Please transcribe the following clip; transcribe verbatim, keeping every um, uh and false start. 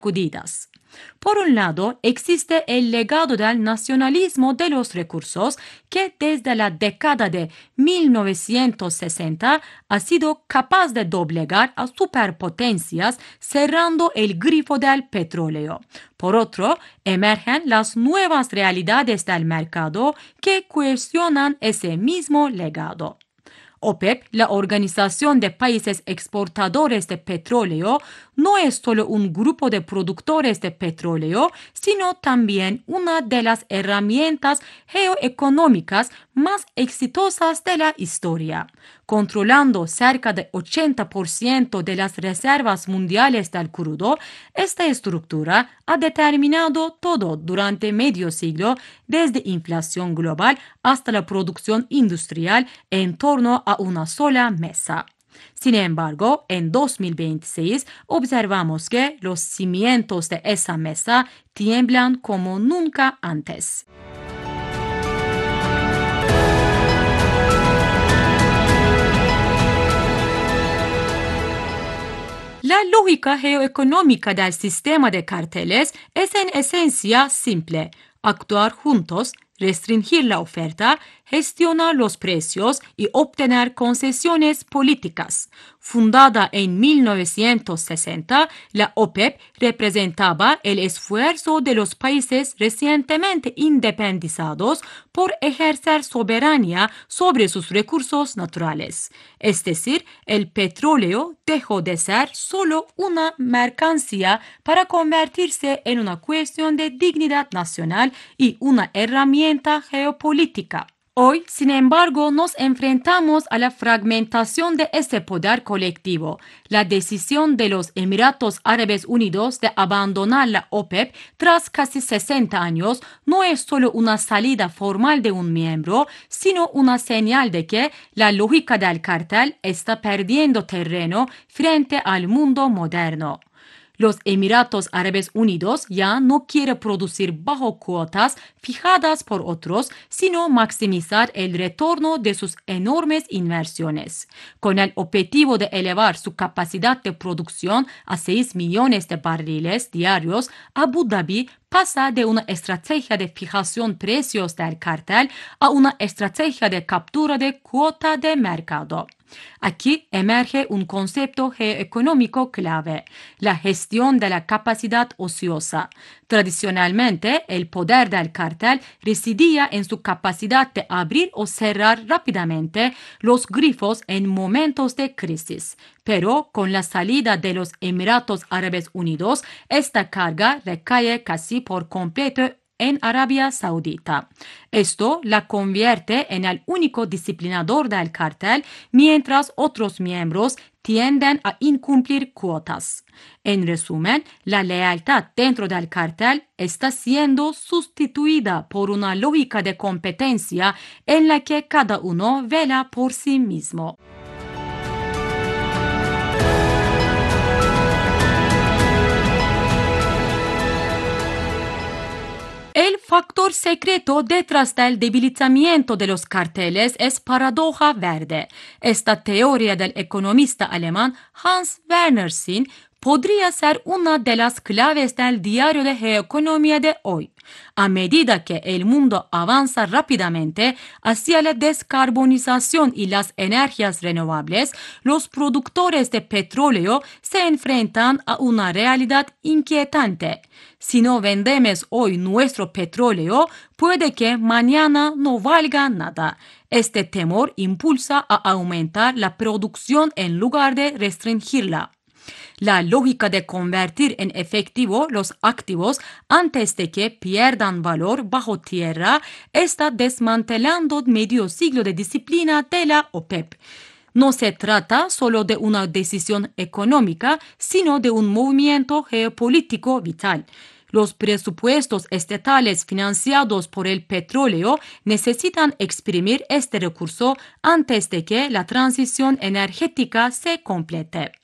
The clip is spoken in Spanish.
sacudidas. Por un lado, existe el legado del nacionalismo de los recursos que desde la década de mil novecientos sesenta ha sido capaz de doblegar a superpotencias cerrando el grifo del petróleo. Por otro, emergen las nuevas realidades del mercado que cuestionan ese mismo legado. OPEP, la Organización de Países Exportadores de Petróleo, no es solo un grupo de productores de petróleo, sino también una de las herramientas geoeconómicas más exitosas de la historia. Controlando cerca del ochenta por ciento de las reservas mundiales del crudo, esta estructura ha determinado todo durante medio siglo, desde inflación global hasta la producción industrial en torno a una sola mesa. Sin embargo, en dos mil veintiséis observamos que los cimientos de esa mesa tiemblan como nunca antes. La lógica geoeconómica del sistema de carteles es en esencia simple: actuar juntos, restringir la oferta, gestionar los precios y obtener concesiones políticas. Fundada en mil novecientos sesenta, la OPEP representaba el esfuerzo de los países recientemente independizados por ejercer soberanía sobre sus recursos naturales. Es decir, el petróleo dejó de ser solo una mercancía para convertirse en una cuestión de dignidad nacional y una herramienta geopolítica. Hoy, sin embargo, nos enfrentamos a la fragmentación de ese poder colectivo. La decisión de los Emiratos Árabes Unidos de abandonar la OPEP tras casi sesenta años no es solo una salida formal de un miembro, sino una señal de que la lógica del cartel está perdiendo terreno frente al mundo moderno. Los Emiratos Árabes Unidos ya no quieren producir bajo cuotas fijadas por otros, sino maximizar el retorno de sus enormes inversiones. Con el objetivo de elevar su capacidad de producción a seis millones de barriles diarios, Abu Dhabi pasa de una estrategia de fijación precios del cartel a una estrategia de captura de cuota de mercado. Aquí emerge un concepto geoeconómico clave: la gestión de la capacidad ociosa. Tradicionalmente, el poder del cartel residía en su capacidad de abrir o cerrar rápidamente los grifos en momentos de crisis. Pero con la salida de los Emiratos Árabes Unidos, esta carga recae casi por completo en Arabia Saudita. Esto la convierte en el único disciplinador del cartel, mientras otros miembros tienden a incumplir cuotas. En resumen, la lealtad dentro del cartel está siendo sustituida por una lógica de competencia en la que cada uno vela por sí mismo. El factor secreto detrás del debilitamiento de los carteles es paradoja verde. Esta teoría del economista alemán Hans Werner Sinn podría ser una de las claves del diario de geoeconomía de hoy. A medida que el mundo avanza rápidamente hacia la descarbonización y las energías renovables, los productores de petróleo se enfrentan a una realidad inquietante. Si no vendemos hoy nuestro petróleo, puede que mañana no valga nada. Este temor impulsa a aumentar la producción en lugar de restringirla. La lógica de convertir en efectivo los activos antes de que pierdan valor bajo tierra está desmantelando medio siglo de disciplina de la OPEP. No se trata solo de una decisión económica, sino de un movimiento geopolítico vital. Los presupuestos estatales financiados por el petróleo necesitan exprimir este recurso antes de que la transición energética se complete.